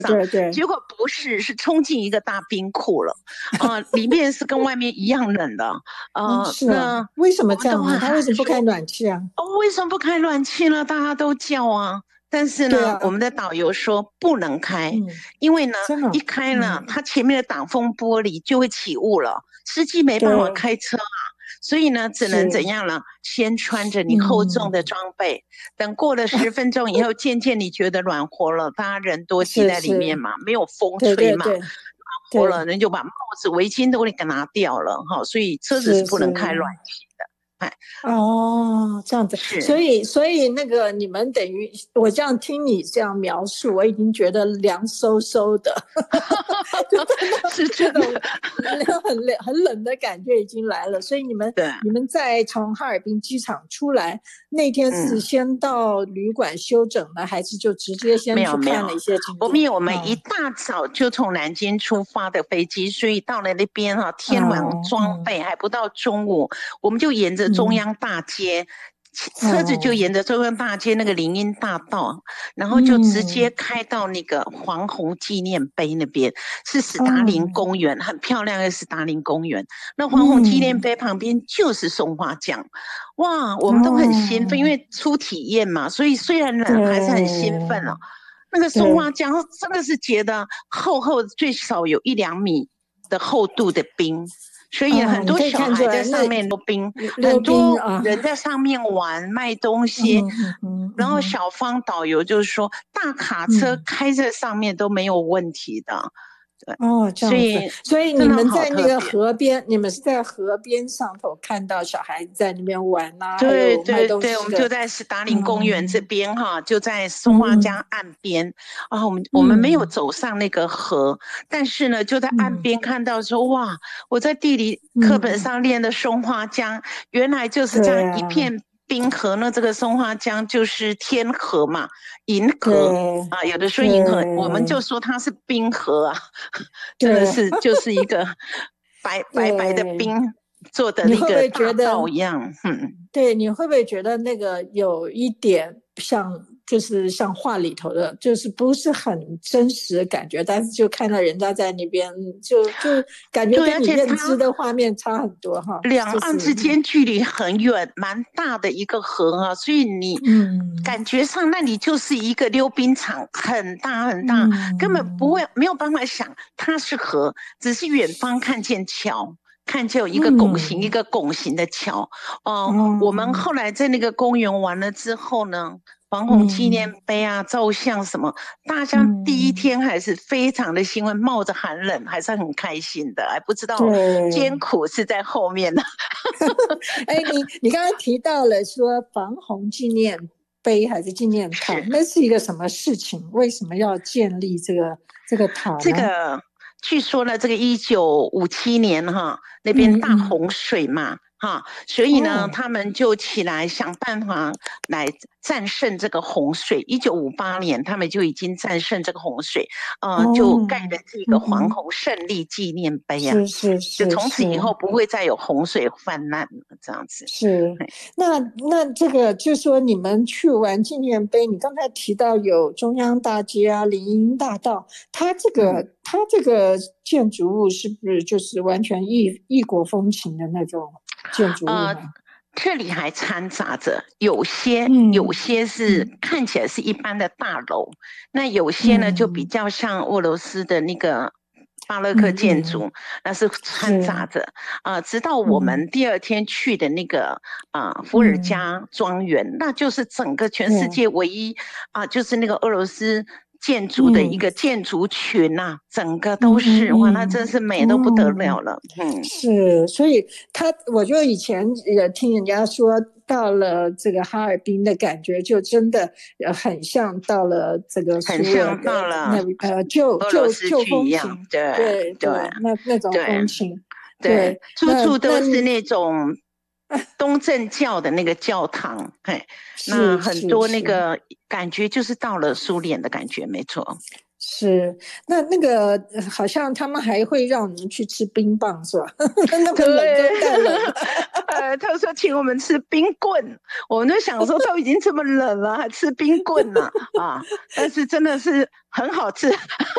对对， 结果不是，是冲进一个大冰库了，里面是跟外面一样冷的， 是啊， 那为什么我们都很这样呢？他为什么不开寒说， 暖气啊？ 为什么不开暖气呢？大家都叫啊。但是呢，我对啊， 们的导游说不能开， 嗯， 因为呢，一真的， 开呢，它前面的挡风玻璃就会起雾了，司机没办法对， 开车啊。所以呢，只能怎是， 样呢？先穿着你厚重的嗯， 装备，等过了10分钟以后，渐渐你觉得暖和了，大家人多挤在里是是， 面嘛，没有风吹嘛， 对对对暖和了， 对， 人就把帽子、围巾都给拿掉了哈，所以车子是是是。 不能开暖气的。哎， 哦，这样子，所是， 以所以那个你们等于我这样听你这样描述，我已经觉得凉飕飕的，就是真的， 那种很冷的感觉已经来了。所以你们对， 你们在从哈尔滨机场出来那天是嗯。 先到旅馆休整呢，还是就直接先去没有没有， 看了一些景点？ 我们一嗯大早就从南京出发的飞机，所以到了那边哈、天晚嗯嗯装备还不到中午，我们就沿着中嗯央大街，车子就哦沿着中央大街那个林荫大道，然后就直接嗯开到那个黄洪纪念碑那边，是史达林哦公园，很漂亮的史达林公园。那黄洪纪念嗯碑旁边就是松花江，哇，我们都很兴奋，因哦。 为初体验嘛，所以虽然冷还是很兴对奋哦。那个松花对， 江真的是结的厚厚，最少有1-2米的厚度的冰，所以哦， 很多你可以小孩在看出来那上面溜冰， 溜很多冰啊， 人在上面玩卖东西。 嗯嗯嗯然后嗯小方导游就是说，大卡车嗯， 开在上面都没有问题的，对， 哦，这样子， 所以所以你真的们在那个好特别。 河边，你们是在河边上头看到小孩子在那边玩呐、还对有卖对对，我东西的， 们就在斯大林公园这嗯边哈，就在松花嗯江岸边啊。我们没有嗯走上那个河，但是呢，就在岸嗯边看到说，哇，我在地理课本嗯， 上练的松花江，原来就是这样一对啊， 片冰河。那这个松花江就是天河嘛，银河对啊，有的说银河，我们就对说它是冰河啊，真的对是就是一个白白白的对， 冰做的一你会不会觉个大道得？ 一样， 对，你会不会觉得那个有一点像，就是像画里头的，就是不是很真实的感觉，但是就看到人家在那边，就感觉对， 跟你而且它认知的画面差很多哈， 两就是岸之间距离很远，蛮大的一个河啊，所以你嗯感觉上那里就是一个溜冰场，很大很大，根本不嗯会没有办法想它是河，只是远方看见桥。看见有一个拱形，一嗯个拱形的桥。我们嗯后来在那个公园完了之后呢，黄洪纪念嗯碑啊、照相什么，大家第一嗯， 天还是非常的兴奋，冒着寒冷，还是很开心的，还不知道艰对。 苦是在后面的。 哎，你刚才提到了说防洪纪念碑还是纪念塔， 是那是一个什么事情？为什么要建立这个塔呢？ 这个，据说呢，这个1957年哈，那边大嗯嗯， 洪水嘛哈，所以呢， 哦， 他们就起来想办法来战胜这个洪水。1958年，他们就已经战胜这个洪水，就盖哦， 了这个黄嗯嗯， 洪胜利纪念碑啊， 是是就是是从此以后不会再有洪水泛滥了，这样子。 是，那这个就说你们去玩纪念碑，你刚才提到有中央大街啊、林荫大道， 嗯， 它这个建筑物是不是就是完全异国风情的那种建筑物呃， 呢？ 这里还掺杂着有些是嗯看起来是一般的大楼，那有些呢就比嗯较像俄罗斯的那个巴洛克嗯嗯， 建筑，那是掺杂是， 着直到我嗯们第二天去的那个伏尔嗯， 加庄园，那就是整个全世对， 界唯一就是那个俄罗斯建筑的一嗯个建筑群呐、整个都嗯是哇，那真嗯是美嗯， 都不得了哦， 了， 是，所以我就以前也听人家说，到了这个哈尔滨的感觉，就真的很像到了这个很苏俄像到的那了旧俄罗斯旧旧去一样， 风情， 对对对对，那种对风情， 对， 对， 处处那都是那种东正教的那个教堂，嘿，那是很多那是是。 个感觉就是到了苏联的感觉，没错。 是，那个好像他们还会让你们去吃冰棒，是吧？那么冷对， 就太冷了。 他说请我们吃冰棍，我们就想说都已经这么冷了，还吃冰棍呢但是真的是很好吃。